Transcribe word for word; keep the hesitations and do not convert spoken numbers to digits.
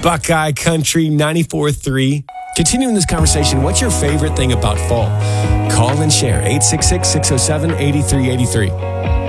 Buckeye Country ninety-four three. Continuing this conversation, what's your favorite thing about fall? Call and share eight six six, six oh seven, eight three eight three.